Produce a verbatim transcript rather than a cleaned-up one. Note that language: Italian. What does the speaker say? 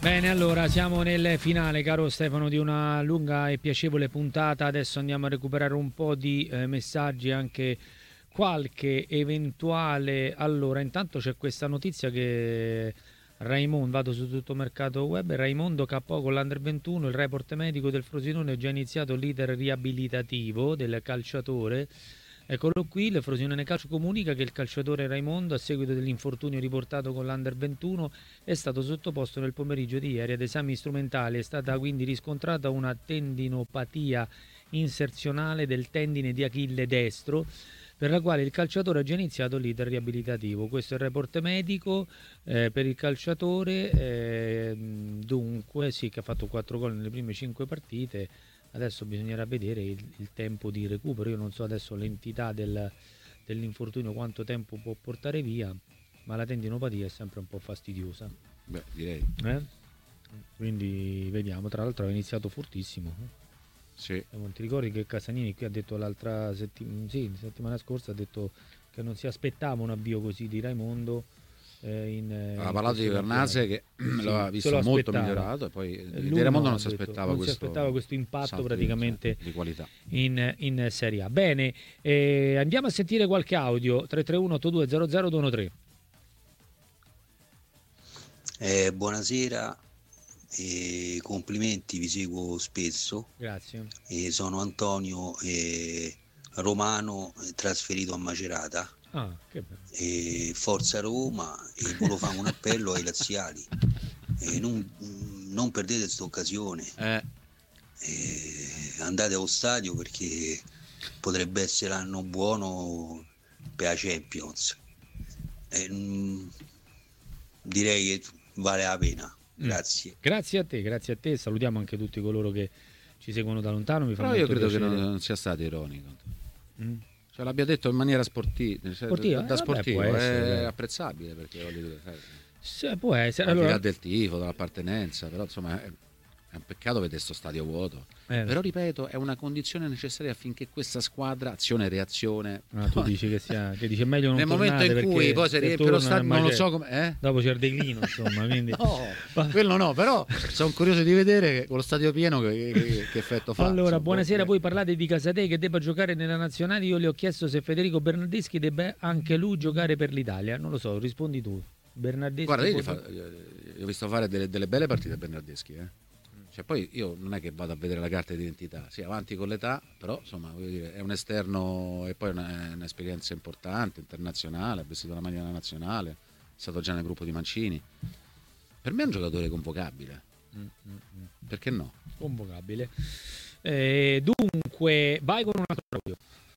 Bene, allora siamo nel finale, caro Stefano, di una lunga e piacevole puntata. Adesso andiamo a recuperare un po' di eh, messaggi, anche qualche eventuale. Allora, intanto c'è questa notizia che Raimondo, vado su tutto mercato web, Raimondo K O con l'Under ventuno, il report medico del Frosinone, è già iniziato l'iter riabilitativo del calciatore. Eccolo qui, il Frosinone Calcio comunica che il calciatore Raimondo, a seguito dell'infortunio riportato con l'Under ventuno, è stato sottoposto nel pomeriggio di ieri ad esami strumentali. È stata quindi riscontrata una tendinopatia inserzionale del tendine di Achille destro, per la quale il calciatore ha già iniziato l'iter riabilitativo. Questo è il report medico eh, per il calciatore, eh, dunque sì, che ha fatto quattro gol nelle prime cinque partite. Adesso bisognerà vedere il, il tempo di recupero. Io non so adesso l'entità del, dell'infortunio, quanto tempo può portare via, ma la tendinopatia è sempre un po' fastidiosa. Beh, direi. Eh? Quindi vediamo. Tra l'altro ha iniziato fortissimo. Sì. Non ti ricordi che Casanini qui ha detto l'altra settimana, sì, settimana scorsa, ha detto che non si aspettava un avvio così di Raimondo. Eh, in, ha in parlato di Vernase che sì, l'aveva visto molto migliorato, e poi di Raimondo non si aspettava, non questo, si aspettava questo impatto praticamente di, di qualità in, in Serie A. Bene, eh, andiamo a sentire qualche audio. Tre tre uno otto due zero zero due uno tre. Eh, buonasera, eh, complimenti, vi seguo spesso. Grazie. Eh, sono Antonio, eh, romano, eh, trasferito a Macerata. Ah, che bello. Eh, Forza Roma, e volevo fare un appello ai laziali. Eh, non, non perdete questa occasione. Eh. Eh, andate allo stadio, perché potrebbe essere l'anno buono per la Champions. Eh, mh, direi che vale la pena. Grazie. Mm. Grazie a te, grazie a te. Salutiamo anche tutti coloro che ci seguono da lontano. Mi fa Però io credo piacere. che non, non sia stato ironico. Mm. Cioè, l'abbia detto in maniera sportiva, cioè, sportiva? da, da eh, sportivo, vabbè, è essere, apprezzabile, perché voglio dire, sai, se, può essere. Al di là allora... del tifo, dell'appartenenza, però insomma è, è un peccato vedere sto stadio vuoto. Eh. Però ripeto, è una condizione necessaria affinché questa squadra, azione e reazione, ah, tu dici che sia che dice meglio non nel momento in cui poi si riempie lo stadio, non lo so come, eh? dopo c'è il declino, insomma, quindi no, quello no, però sono curioso di vedere con lo stadio pieno che, che, che effetto fa. Allora, insomma, buonasera, eh. voi parlate di Casatei che debba giocare nella nazionale. Io le ho chiesto se Federico Bernardeschi debba anche lui giocare per l'Italia. Non lo so, rispondi tu. Bernardeschi. Guarda, io, fa, io ho visto fare delle, delle belle partite a Bernardeschi, eh. Cioè, poi io non è che vado a vedere la carta d'identità, sì, avanti con l'età, però insomma, voglio dire, è un esterno e poi una, è un'esperienza importante, internazionale, ha vestito la maglia nazionale, è stato già nel gruppo di Mancini. Per me è un giocatore convocabile. Mm, mm, mm. Perché no? Convocabile. Eh, dunque, vai con un altro audio.